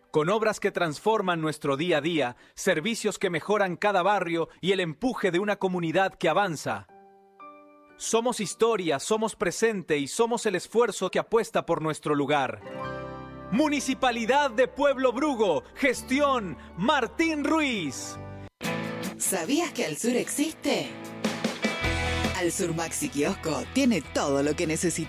con obras que transforman nuestro día a día, servicios que mejoran cada barrio y el empuje de una comunidad que avanza. Somos historia, somos presente y somos el esfuerzo que apuesta por nuestro lugar. Municipalidad de Pueblo Brugo, gestión Martín Ruiz. ¿Sabías que Al Sur existe? Al Sur Maxi Kiosco tiene todo lo que necesitas.